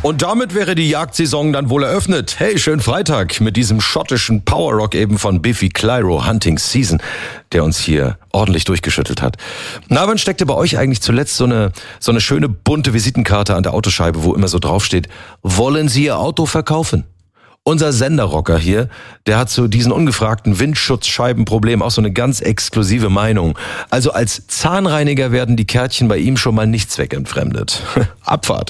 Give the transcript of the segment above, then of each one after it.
Und damit wäre die Jagdsaison dann wohl eröffnet. Hey, schönen Freitag mit diesem schottischen Powerrock eben von Biffy Clyro, Hunting Season, der uns hier ordentlich durchgeschüttelt hat. Na, wann steckte bei euch eigentlich zuletzt so eine schöne bunte Visitenkarte an der Autoscheibe, wo immer so draufsteht, wollen Sie Ihr Auto verkaufen? Unser Senderrocker hier, der hat zu diesen ungefragten Windschutzscheibenproblemen auch so eine ganz exklusive Meinung. Also als Zahnreiniger werden die Kärtchen bei ihm schon mal nicht zweckentfremdet. Abfahrt.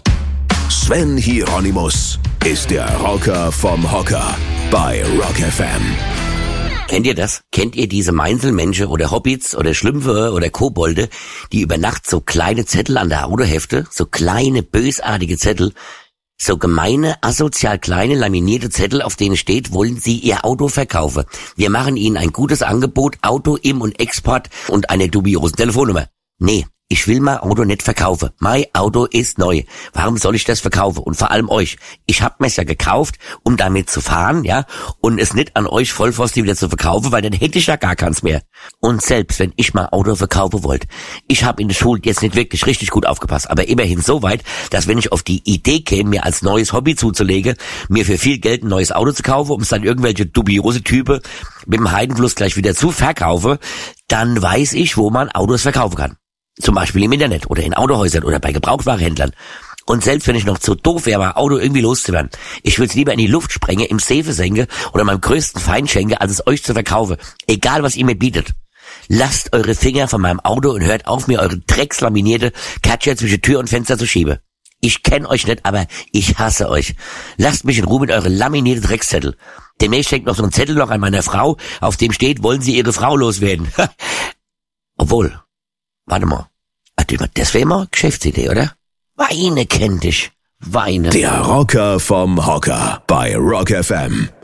Sven Hieronymus ist der Rocker vom Hocker bei Rock FM. Kennt ihr das? Kennt ihr diese Meinselmenschen oder Hobbits oder Schlümpfe oder Kobolde, die über Nacht so kleine Zettel an der Autohefte, so kleine bösartige Zettel, so gemeine, asozial kleine, laminierte Zettel, auf denen steht, wollen Sie Ihr Auto verkaufen? Wir machen Ihnen ein gutes Angebot, Auto, Im- und Export und eine dubiose Telefonnummer. Nee. Ich will mein Auto nicht verkaufen. Mein Auto ist neu. Warum soll ich das verkaufen? Und vor allem euch. Ich hab mir's ja gekauft, um damit zu fahren, ja, und es nicht an euch Vollpfosten wieder zu verkaufen, weil dann hätte ich ja gar keins mehr. Und selbst wenn ich mein Auto verkaufen wollte, ich habe in der Schule jetzt nicht wirklich richtig gut aufgepasst, aber immerhin so weit, dass wenn ich auf die Idee käme, mir als neues Hobby zuzulegen, mir für viel Geld ein neues Auto zu kaufen, um es dann irgendwelche dubiose Typen mit dem Heidenfluss gleich wieder zu verkaufen, dann weiß ich, wo man Autos verkaufen kann. Zum Beispiel im Internet oder in Autohäusern oder bei Gebrauchtwarenhändlern. Und selbst wenn ich noch zu doof wäre, mein Auto irgendwie loszuwerden, ich würde es lieber in die Luft sprengen, im Safe senken oder meinem größten Feind schenken, als es euch zu verkaufen. Egal, was ihr mir bietet. Lasst eure Finger von meinem Auto und hört auf, mir eure dreckslaminierte Catcher zwischen Tür und Fenster zu schieben. Ich kenne euch nicht, aber ich hasse euch. Lasst mich in Ruhe mit euren laminierten Dreckszettel. Demnächst hängt noch so ein Zettel noch an meiner Frau, auf dem steht, wollen Sie Ihre Frau loswerden. Obwohl... Warte mal. Das wäre mal eine Geschäftsidee, oder? Weine kennt dich. Weine. Der Rocker vom Hocker bei Rock FM.